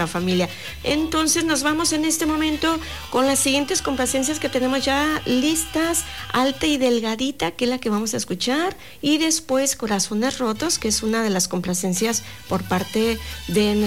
la familia. Entonces nos vamos en este momento con las siguientes complacencias que tenemos ya listas: Alta y Delgadita, que es la que vamos a escuchar, y después Corazones Rotos, que es una de las complacencias por parte de